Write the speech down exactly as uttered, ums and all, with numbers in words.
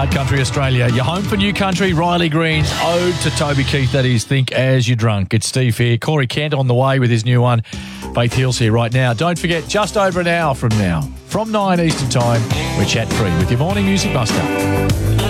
Hard Country Australia. You're home for New Country. Riley Green's ode to Toby Keith, that is Think As You're Drunk. It's Steve here. Corey Kent on the way with his new one. Faith Hill's here right now. Don't forget, just over an hour from now, from nine Eastern Time, we're chat-free with your Morning Music Buster.